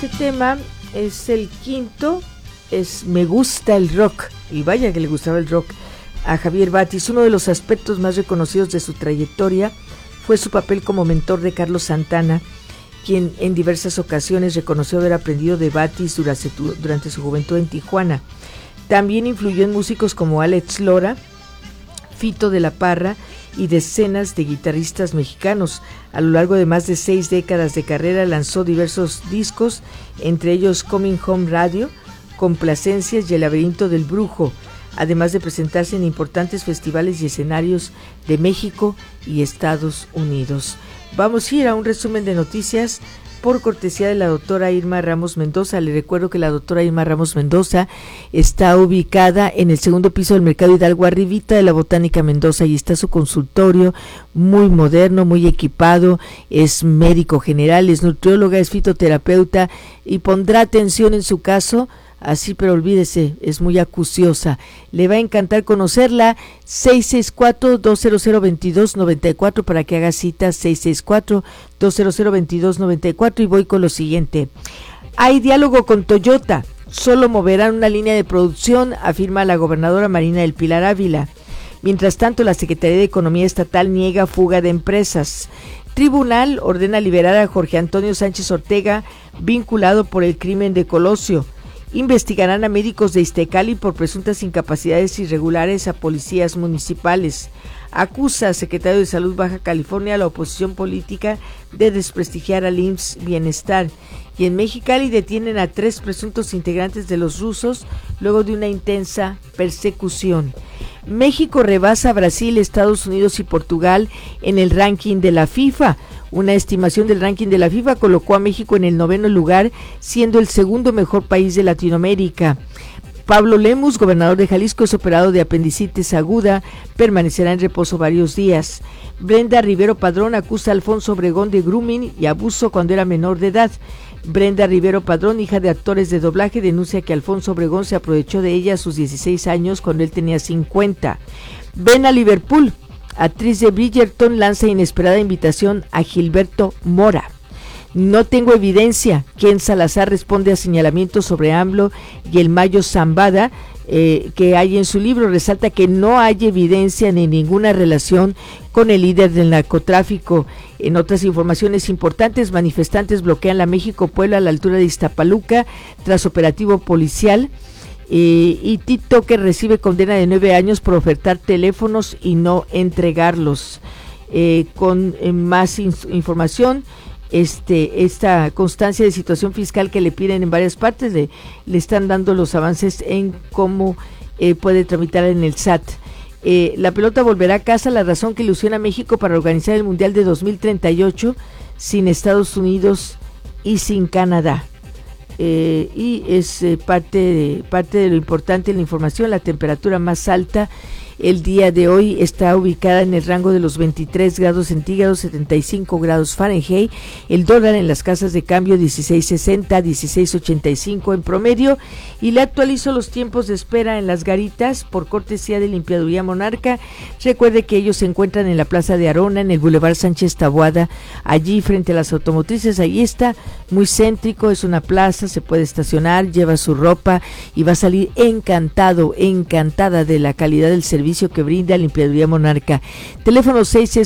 tema es el quinto, es Me gusta el rock, y vaya que le gustaba el rock a Javier Batis. Uno de los aspectos más reconocidos de su trayectoria fue su papel como mentor de Carlos Santana, quien en diversas ocasiones reconoció haber aprendido de Batis durante su juventud en Tijuana. También influyó en músicos como Alex Lora, Fito de la Parra y decenas de guitarristas mexicanos. A lo largo de más de 6 décadas de carrera lanzó diversos discos, entre ellos Coming Home Radio, Complacencias y El laberinto del brujo, además de presentarse en importantes festivales y escenarios de México y Estados Unidos. Vamos a ir a un resumen de noticias por cortesía de la doctora Irma Ramos Mendoza. Le recuerdo que la doctora Irma Ramos Mendoza está ubicada en el segundo piso del Mercado Hidalgo, arribita de la Botánica Mendoza, y está su consultorio muy moderno, muy equipado. Es médico general, es nutrióloga, es fitoterapeuta y pondrá atención en su caso. Así, pero olvídese, es muy acuciosa. Le va a encantar conocerla. 664-200-2294 para que haga cita. 664-200-2294. Y voy con lo siguiente. Hay diálogo con Toyota. Solo moverán una línea de producción, afirma la gobernadora Marina del Pilar Ávila. Mientras tanto, la Secretaría de Economía Estatal niega fuga de empresas. Tribunal ordena liberar a Jorge Antonio Sánchez Ortega, vinculado por el crimen de Colosio. Investigarán a médicos de Iztacali por presuntas incapacidades irregulares a policías municipales. Acusa a secretario de Salud Baja California a la oposición política de desprestigiar al IMSS Bienestar. Y en Mexicali detienen a 3 presuntos integrantes de los rusos luego de una intensa persecución. México rebasa a Brasil, Estados Unidos y Portugal en el ranking de la FIFA. Una estimación del ranking de la FIFA colocó a México en el 9º lugar, siendo el segundo mejor país de Latinoamérica. Pablo Lemus, gobernador de Jalisco, es operado de apendicitis aguda, permanecerá en reposo varios días. Brenda Rivero Padrón acusa a Alfonso Obregón de grooming y abuso cuando era menor de edad. Brenda Rivero Padrón, hija de actores de doblaje, denuncia que Alfonso Obregón se aprovechó de ella a sus 16 años cuando él tenía 50. Ven a Liverpool. Actriz de Bridgerton lanza inesperada invitación a Gilberto Mora. No tengo evidencia. Ken Salazar responde a señalamientos sobre AMLO y el Mayo Zambada que hay en su libro. Resalta que no hay evidencia ni ninguna relación con el líder del narcotráfico. En otras informaciones importantes, manifestantes bloquean la México-Puebla a la altura de Iztapaluca tras operativo policial. Y TikToker recibe condena de 9 años por ofertar teléfonos y no entregarlos. Con más información, esta constancia de situación fiscal que le piden en varias partes, le están dando los avances en cómo puede tramitar en el SAT. La pelota volverá a casa, la razón que ilusiona a México para organizar el Mundial de 2038 sin Estados Unidos y sin Canadá. Y es parte de lo importante en la información. La temperatura más alta el día de hoy está ubicada en el rango de los 23 grados centígrados, 75 grados Fahrenheit. El dólar en las casas de cambio 16.60, 16.85 en promedio. Y le actualizo los tiempos de espera en las garitas por cortesía de Limpiaduría Monarca. Recuerde que ellos se encuentran en la Plaza de Arona, en el Boulevard Sánchez Taboada, allí frente a las automotrices. Ahí está, muy céntrico, es una plaza, se puede estacionar, lleva su ropa y va a salir encantada de la calidad del servicio que brinda Limpiaduría Monarca. Teléfono